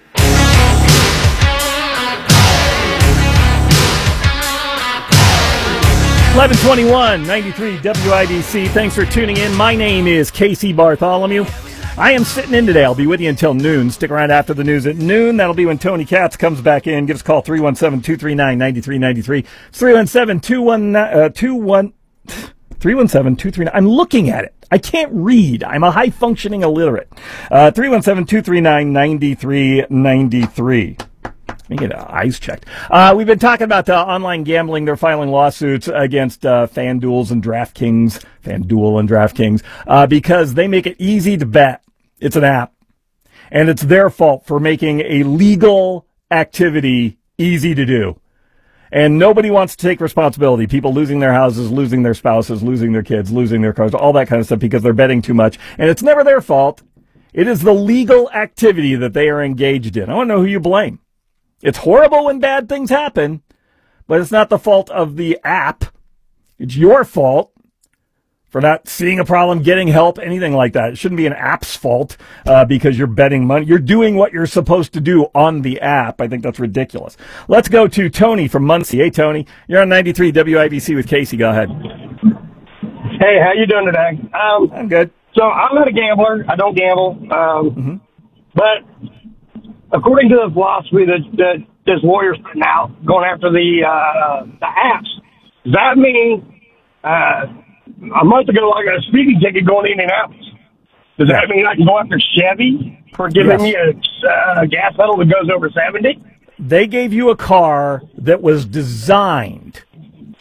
eleven twenty-one, ninety-three W I B C. Thanks for tuning in. My name is Casey Bartholomew. I am sitting in today. I'll be with you until noon. Stick around after the news at noon. That'll be when Tony Katz comes back in. Give us a call, three one seven, two three nine, nine three nine three. three one seven, two one nine, three one seven, two three nine. I'm looking at it. I can't read. I'm a high-functioning illiterate. Uh, three one seven, two three nine, nine three nine three. Let me get eyes checked. Uh, we've been talking about uh, online gambling. They're filing lawsuits against uh, FanDuel and DraftKings, FanDuel and DraftKings, uh, because they make it easy to bet. It's an app. And it's their fault for making a legal activity easy to do. And nobody wants to take responsibility. People losing their houses, losing their spouses, losing their kids, losing their cars, all that kind of stuff because they're betting too much. And it's never their fault. It is the legal activity that they are engaged in. I want to know who you blame. It's horrible when bad things happen, but it's not the fault of the app. It's your fault for not seeing a problem, getting help, anything like that. It shouldn't be an app's fault uh, because you're betting money. You're doing what you're supposed to do on the app. I think that's ridiculous. Let's go to Tony from Muncie. Hey, Tony, you're on ninety-three W I B C with Casey. Go ahead. Hey, how you doing today? Um, I'm good. So I'm not a gambler. I don't gamble. Um, mm-hmm. But according to the philosophy that, that this lawyer's putting out, going after the uh, the apps, does that mean uh, a month ago I got a speeding ticket going to Indianapolis? Does that mean I can go after Chevy for giving yes. me a uh, gas pedal that goes over seventy? They gave you a car that was designed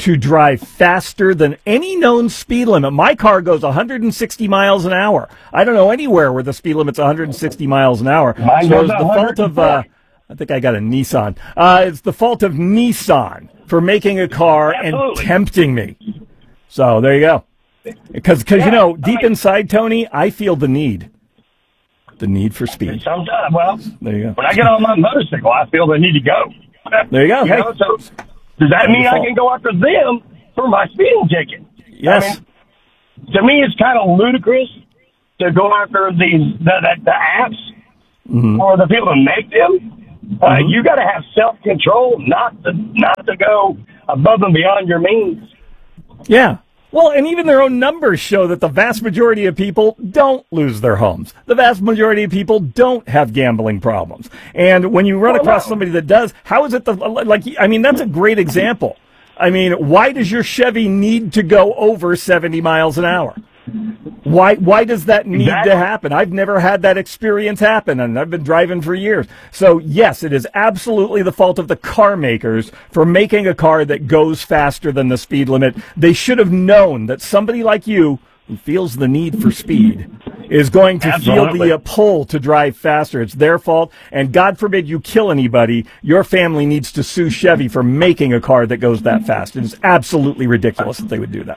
to drive faster than any known speed limit. My car goes one hundred sixty miles an hour. I don't know anywhere where the speed limit's one hundred sixty miles an hour. Mine so goes it's the fault of, uh, I think I got a Nissan. Uh, it's the fault of Nissan for making a car Absolutely. and tempting me. So there you go. Because, yeah, you know, deep I mean, inside, Tony, I feel the need. The need for speed. Sometimes, well, there you go. When I get on my motorcycle, I feel the need to go. There you go. You hey. know, so does that mean I can go after them for my speeding ticket? Yes. I mean, to me, it's kind of ludicrous to go after these the, the, the apps mm-hmm. or the people who make them. Uh, mm-hmm. You got to have self control, not to not to go above and beyond your means. Yeah. Well, and even their own numbers show that the vast majority of people don't lose their homes. The vast majority of people don't have gambling problems. And when you run across somebody that does, how is it the, like, I mean, that's a great example. I mean, why does your Chevy need to go over seventy miles an hour? Why why does that need exactly. to happen? I've never had that experience happen, and I've been driving for years. So, yes, it is absolutely the fault of the car makers for making a car that goes faster than the speed limit. They should have known that somebody like you, who feels the need for speed, is going to absolutely. feel the uh, pull to drive faster. It's their fault, and God forbid you kill anybody, your family needs to sue Chevy for making a car that goes that fast. It is absolutely ridiculous that they would do that.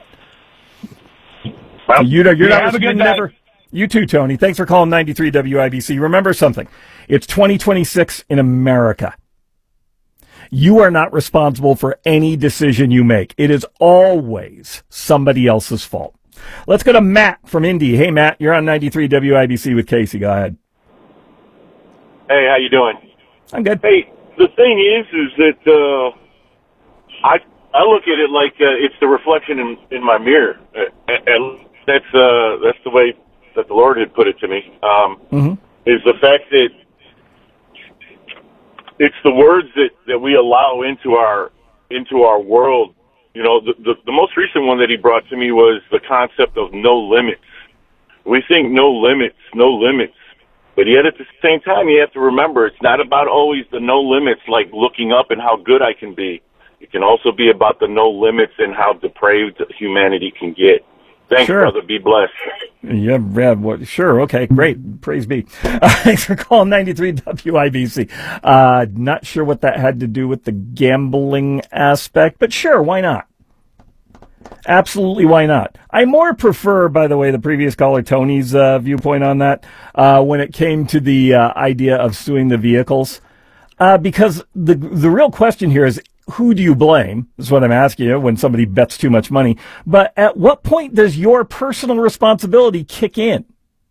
Well, you know, you're yeah, not, have a good never, you too, Tony. Thanks for calling ninety-three W I B C. Remember something. It's twenty twenty-six in America. You are not responsible for any decision you make. It is always somebody else's fault. Let's go to Matt from Indy. Hey, Matt, you're on ninety-three W I B C with Casey. Go ahead. Hey, how you doing? I'm good. Hey, the thing is, is that uh, I I look at it like uh, it's the reflection in, in my mirror, uh, and that's uh, that's the way that the Lord had put it to me. Um, mm-hmm. Is the fact that it's the words that, that we allow into our into our world. You know, the, the the most recent one that he brought to me was the concept of no limits. We think no limits, no limits. But yet at the same time, you have to remember it's not about always the no limits, like looking up and how good I can be. It can also be about the no limits and how depraved humanity can get. Thanks, sure. brother. Be blessed. Yeah, yeah well, sure. Okay, great. Praise be. Uh, thanks for calling ninety-three W I B C. Uh, not sure what that had to do with the gambling aspect, but sure, why not? Absolutely, why not? I more prefer, by the way, the previous caller, Tony's uh, viewpoint on that, uh, when it came to the uh, idea of suing the vehicles. Uh, because the the real question here is, who do you blame? Is what I'm asking you when somebody bets too much money. But at what point does your personal responsibility kick in?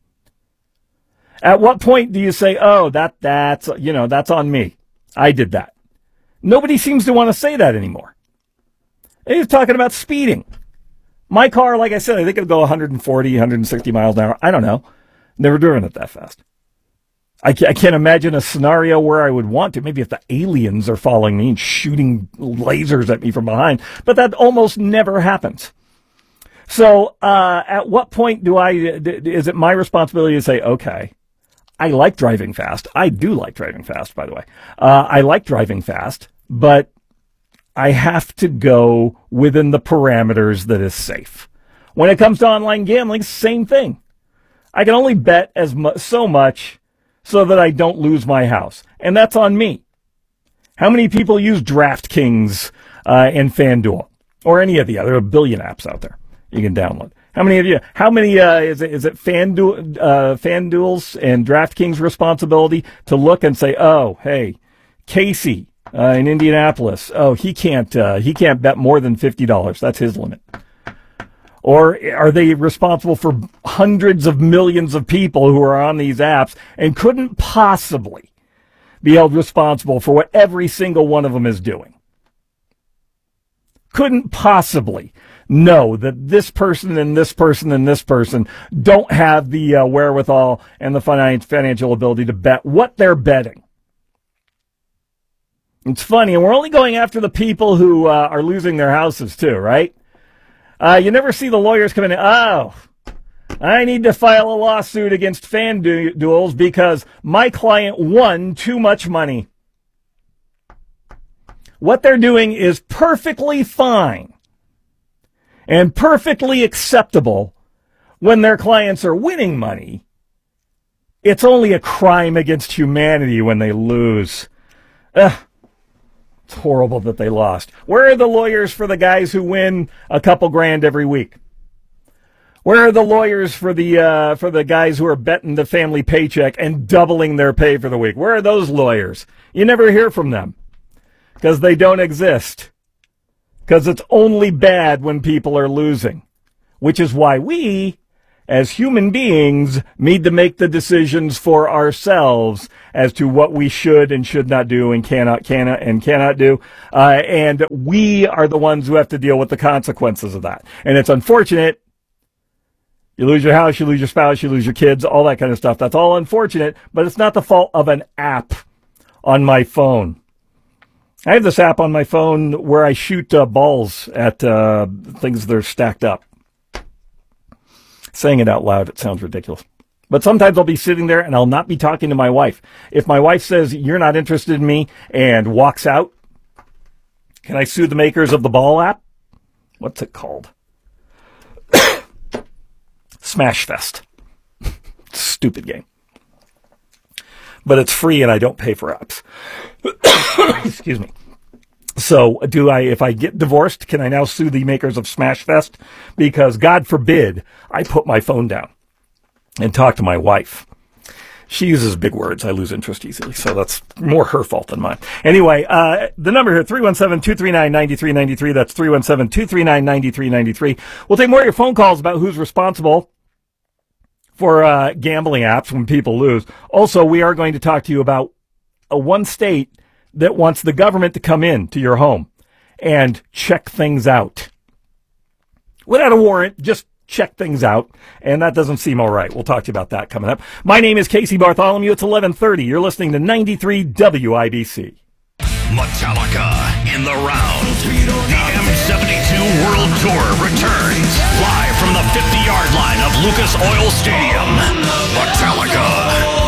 At what point do you say, oh, that that's, you know, that's on me. I did that. Nobody seems to want to say that anymore. He's talking about speeding. My car, like I said, I think it'll go one forty, one sixty miles an hour. I don't know. Never driven it that fast. I can't imagine a scenario where I would want to. Maybe if the aliens are following me and shooting lasers at me from behind, but that almost never happens. So, uh, at what point do I, is it my responsibility to say, okay, I like driving fast. I do like driving fast, by the way. Uh, I like driving fast, but I have to go within the parameters that is safe. When it comes to online gambling, same thing. I can only bet as mu- so much so that I don't lose my house. And that's on me. How many people use DraftKings uh, and FanDuel? Or any of the other, a billion apps out there you can download. How many of you, how many, uh, is it, is it FanDuel, uh, FanDuel's and DraftKings' responsibility to look and say, oh, hey, Casey uh, in Indianapolis, oh, he can't, uh, he can't bet more than fifty dollars. That's his limit. Or are they responsible for hundreds of millions of people who are on these apps and couldn't possibly be held responsible for what every single one of them is doing? Couldn't possibly know that this person and this person and this person don't have the uh, wherewithal and the financial ability to bet what they're betting. It's funny, and we're only going after the people who uh, are losing their houses too, right? Uh, you never see the lawyers come in and, oh, I need to file a lawsuit against FanDuels because my client won too much money. What they're doing is perfectly fine. and perfectly acceptable when their clients are winning money. It's only a crime against humanity when they lose. Ugh. It's horrible that they lost. Where are the lawyers for the guys who win a couple grand every week? Where are the lawyers for the uh, for the guys who are betting the family paycheck and doubling their pay for the week? Where are those lawyers? You never hear from them because they don't exist. Because it's only bad when people are losing, which is why we, as human beings, need to make the decisions for ourselves as to what we should and should not do and cannot, cannot, and cannot do. Uh, and we are the ones who have to deal with the consequences of that. And it's unfortunate. You lose your house, you lose your spouse, you lose your kids, all that kind of stuff. That's all unfortunate, but it's not the fault of an app on my phone. I have this app on my phone where I shoot uh, balls at uh, things that are stacked up. Saying it out loud, it sounds ridiculous. But sometimes I'll be sitting there and I'll not be talking to my wife. If my wife says, "You're not interested in me," and walks out, can I sue the makers of the ball app? What's it called? Smash Fest. Stupid game. But it's free and I don't pay for apps. Excuse me. So do I, if I get divorced, can I now sue the makers of Smash Fest? Because God forbid I put my phone down and talk to my wife. She uses big words. I lose interest easily. So that's more her fault than mine. Anyway, uh, the number here, three one seven, two three nine, nine three nine three. That's three one seven, two three nine, nine three nine three. We'll take more of your phone calls about who's responsible for uh, gambling apps when people lose. Also, we are going to talk to you about a one state that wants the government to come in to your home and check things out. Without a warrant, just check things out. And that doesn't seem all right. We'll talk to you about that coming up. My name is Casey Bartholomew. It's eleven thirty. You're listening to ninety-three W I B C. Metallica in the round. The M seventy-two World Tour returns live from the fifty-yard line of Lucas Oil Stadium. Metallica.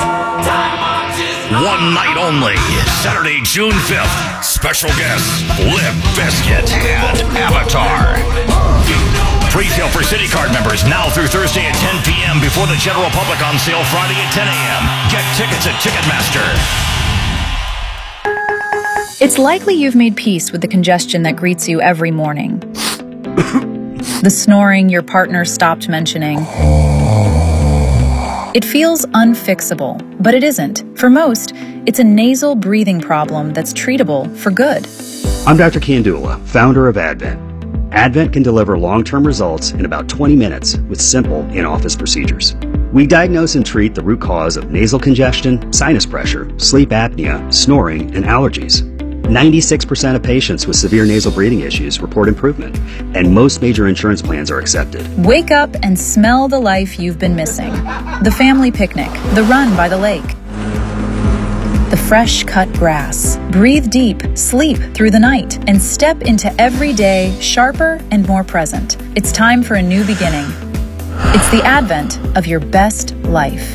One night only, Saturday, June fifth. Special guests, Limp Bizkit and Avatar. Pre-sale for City Card members now through Thursday at ten p.m. before the general public on sale Friday at ten a.m. Get tickets at Ticketmaster. It's likely you've made peace with the congestion that greets you every morning. The snoring your partner stopped mentioning. It feels unfixable, but it isn't. For most, it's a nasal breathing problem that's treatable for good. I'm Doctor Kandula, founder of Advent. Advent can deliver long-term results in about twenty minutes with simple in-office procedures. We diagnose and treat the root cause of nasal congestion, sinus pressure, sleep apnea, snoring, and allergies. ninety-six percent of patients with severe nasal breathing issues report improvement, and most major insurance plans are accepted. Wake up and smell the life you've been missing. The family picnic, the run by the lake, the fresh cut grass. Breathe deep, sleep through the night, and step into every day sharper and more present. It's time for a new beginning. It's the advent of your best life.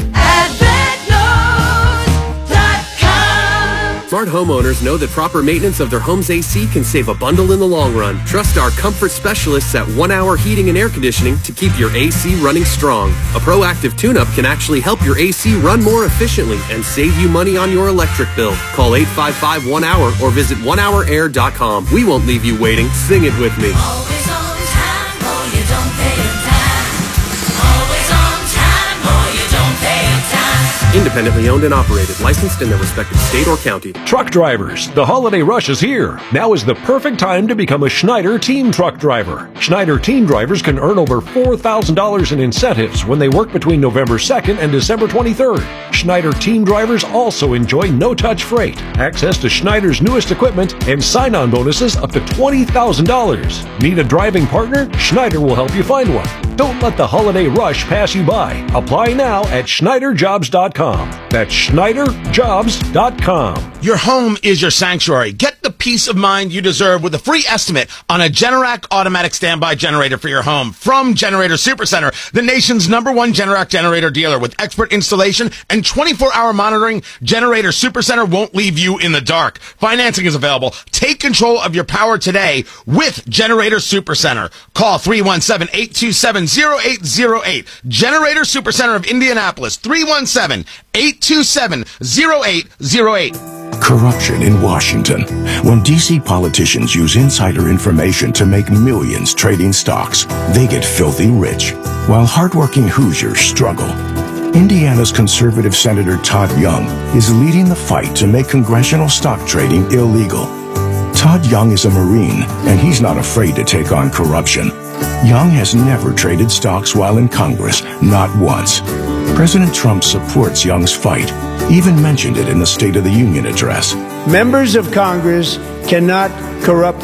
Smart homeowners know that proper maintenance of their home's A C can save a bundle in the long run. Trust our comfort specialists at One Hour Heating and Air Conditioning to keep your A C running strong. A proactive tune-up can actually help your A C run more efficiently and save you money on your electric bill. Call eight five five one hour or visit one hour air dot com. We won't leave you waiting. Sing it with me. Always on time or you don't pay a dime. Always on time or you don't pay a dime. Independently owned and operated, licensed in their respective state or county. Truck drivers, the holiday rush is here. Now is the perfect time to become a Schneider Team Truck Driver. Schneider Team Drivers can earn over four thousand dollars in incentives when they work between November second and December twenty-third. Schneider Team Drivers also enjoy no-touch freight, access to Schneider's newest equipment, and sign-on bonuses up to twenty thousand dollars. Need a driving partner? Schneider will help you find one. Don't let the holiday rush pass you by. Apply now at Schneider Jobs dot com. That's Schneider Jobs dot com. Your home is your sanctuary. Get the peace of mind you deserve with a free estimate on a Generac automatic standby generator for your home from Generator Supercenter, the nation's number one Generac generator dealer. With expert installation and twenty-four hour monitoring, Generator Supercenter won't leave you in the dark. Financing is available. Take control of your power today with Generator Supercenter. Call three one seven, eight two seven, zero eight zero eight. Generator Supercenter of Indianapolis, three one seven, eight two seven, zero eight zero eight. Corruption in Washington. When D C politicians use insider information to make millions trading stocks, they get filthy rich, while hardworking Hoosiers struggle. Indiana's conservative Senator Todd Young is leading the fight to make congressional stock trading illegal. Todd Young is a Marine, and he's not afraid to take on corruption. Young has never traded stocks while in Congress, not once. President Trump supports Young's fight, even mentioned it in the State of the Union address. Members of Congress cannot corrupt